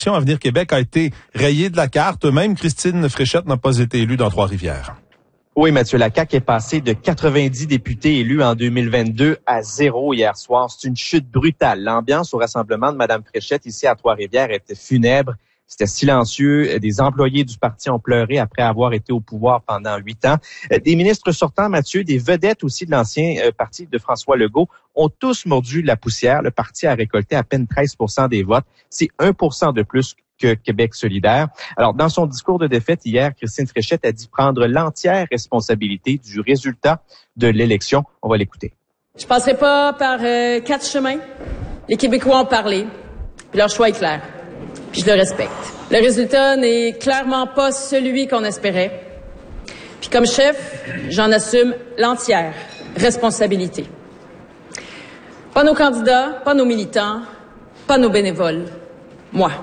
Avenir Québec a été rayée de la carte. Même Christine Fréchette n'a pas été élue dans Trois-Rivières. Oui, Mathieu, la CAQ est passée de 90 députés élus en 2022 à 0 hier soir. C'est une chute brutale. L'ambiance au rassemblement de Mme Fréchette ici à Trois-Rivières était funèbre. C'était silencieux. Des employés du parti ont pleuré après avoir été au pouvoir pendant 8 ans. Des ministres sortants, Mathieu, des vedettes aussi de l'ancien parti de François Legault ont tous mordu la poussière. Le parti a récolté à peine 13% des votes. C'est 1% de plus que Québec solidaire. Alors, dans son discours de défaite hier, Christine Fréchette a dit prendre l'entière responsabilité du résultat de l'élection. On va l'écouter. Je passerai pas par 4 chemins. Les Québécois ont parlé, puis leur choix est clair. Puis je le respecte. Le résultat n'est clairement pas celui qu'on espérait. Puis comme chef, j'en assume l'entière responsabilité. Pas nos candidats, pas nos militants, pas nos bénévoles. Moi.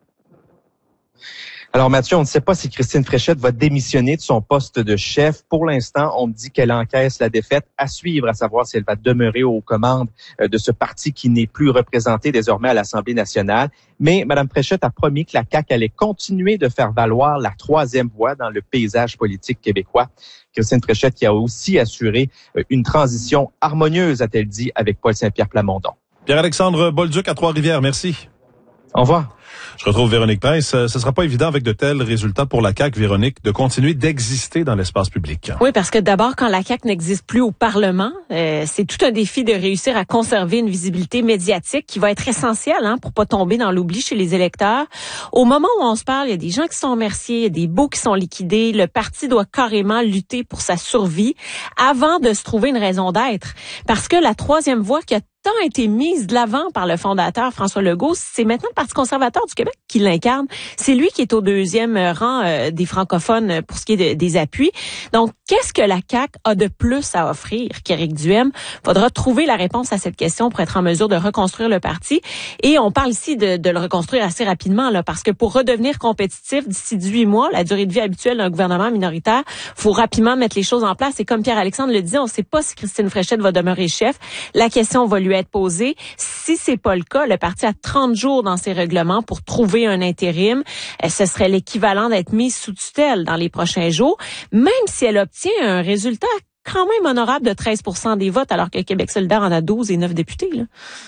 Alors Mathieu, on ne sait pas si Christine Fréchette va démissionner de son poste de chef. Pour l'instant, on dit qu'elle encaisse la défaite. À suivre, à savoir si elle va demeurer aux commandes de ce parti qui n'est plus représenté désormais à l'Assemblée nationale. Mais Mme Fréchette a promis que la CAQ allait continuer de faire valoir la troisième voie dans le paysage politique québécois. Christine Fréchette qui a aussi assuré une transition harmonieuse, a-t-elle dit, avec Paul Saint-Pierre Plamondon. Pierre-Alexandre Bolduc à Trois-Rivières, merci. Au revoir. Je retrouve Véronique Prince. Ce sera pas évident avec de tels résultats pour la CAQ, Véronique, de continuer d'exister dans l'espace public. Oui, parce que d'abord, quand la CAQ n'existe plus au Parlement, c'est tout un défi de réussir à conserver une visibilité médiatique qui va être essentielle pour pas tomber dans l'oubli chez les électeurs. Au moment où on se parle, il y a des gens qui sont remerciés, il y a des baux qui sont liquidés. Le parti doit carrément lutter pour sa survie avant de se trouver une raison d'être. Parce que la troisième voie qui a tant été mise de l'avant par le fondateur François Legault, c'est maintenant le Parti conservateur du Québec qui l'incarne. C'est lui qui est au deuxième rang des francophones pour ce qui est des appuis. Donc, qu'est-ce que la CAQ a de plus à offrir qu'Éric Duhem? Faudra trouver la réponse à cette question pour être en mesure de reconstruire le parti. Et on parle ici de le reconstruire assez rapidement, là, parce que pour redevenir compétitif d'ici 18 mois, la durée de vie habituelle d'un gouvernement minoritaire, faut rapidement mettre les choses en place. Et comme Pierre-Alexandre le disait, on ne sait pas si Christine Fréchette va demeurer chef. La question va lui être posée. Si c'est pas le cas, le parti a 30 jours dans ses règlements pour trouver un intérim. Ce serait l'équivalent d'être mise sous tutelle dans les prochains jours, même si elle obtient un résultat quand même honorable de 13% des votes, alors que Québec solidaire en a 12 et 9 députés. Là.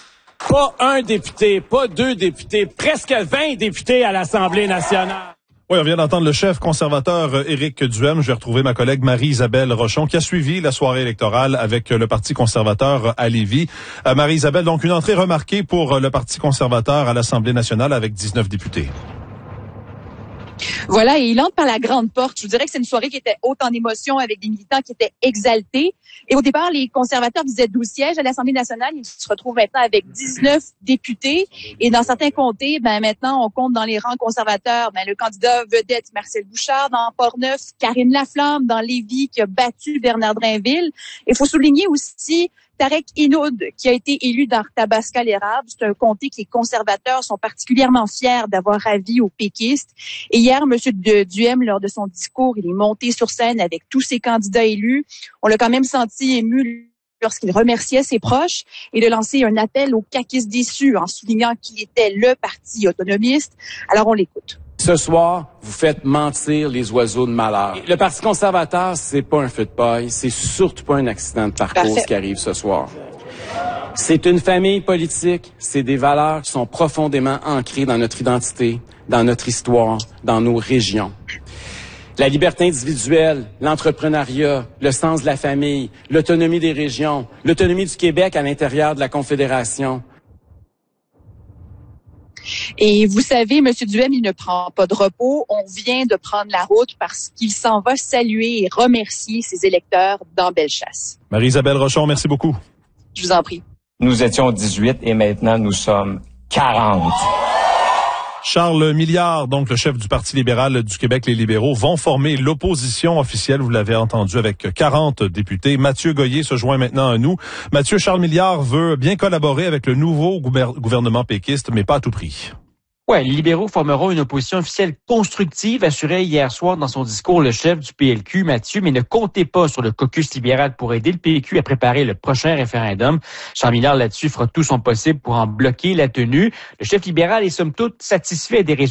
Pas un député, pas 2 députés, presque 20 députés à l'Assemblée nationale. Oui, on vient d'entendre le chef conservateur Éric Duhem. Je vais retrouver ma collègue Marie-Isabelle Rochon qui a suivi la soirée électorale avec le Parti conservateur à Lévis. Marie-Isabelle, donc une entrée remarquée pour le Parti conservateur à l'Assemblée nationale avec 19 députés. Voilà, et il entre par la grande porte. Je vous dirais que c'est une soirée qui était haute en émotions avec des militants qui étaient exaltés. Et au départ, les conservateurs visaient 12 sièges à l'Assemblée nationale. Ils se retrouvent maintenant avec 19 députés. Et dans certains comtés, maintenant, on compte dans les rangs conservateurs le candidat vedette Marcel Bouchard dans Port-Neuf, Karine Laflamme dans Lévis qui a battu Bernard Drainville. Il faut souligner aussi Tarek Hinoud, qui a été élu dans Tabasca-l'Érable. C'est un comté que les conservateurs sont particulièrement fiers d'avoir ravi aux péquistes. Et hier, M. Duhem, lors de son discours, il est monté sur scène avec tous ses candidats élus. On l'a quand même senti ému lorsqu'il remerciait ses proches et de lancer un appel aux caquistes déçus en soulignant qu'il était le parti autonomiste. Alors, on l'écoute. Ce soir, vous faites mentir les oiseaux de malheur. Le Parti conservateur, c'est pas un feu de paille, c'est surtout pas un accident de parcours qui arrive ce soir. C'est une famille politique, c'est des valeurs qui sont profondément ancrées dans notre identité, dans notre histoire, dans nos régions. La liberté individuelle, l'entrepreneuriat, le sens de la famille, l'autonomie des régions, l'autonomie du Québec à l'intérieur de la Confédération. Et vous savez, M. Duhem, il ne prend pas de repos. On vient de prendre la route parce qu'il s'en va saluer et remercier ses électeurs dans Bellechasse. Marie-Isabelle Rochon, merci beaucoup. Je vous en prie. Nous étions 18 et maintenant nous sommes 40. Charles Milliard, donc le chef du Parti libéral du Québec, les libéraux, vont former l'opposition officielle, vous l'avez entendu, avec 40 députés. Mathieu Goyer se joint maintenant à nous. Mathieu, Charles Milliard veut bien collaborer avec le nouveau gouvernement péquiste, mais pas à tout prix. Ouais, les libéraux formeront une opposition officielle constructive, assurait hier soir dans son discours le chef du PLQ, Mathieu, mais ne comptez pas sur le caucus libéral pour aider le PQ à préparer le prochain référendum. Charles Milliard, là-dessus, fera tout son possible pour en bloquer la tenue. Le chef libéral est somme toute satisfait des résultats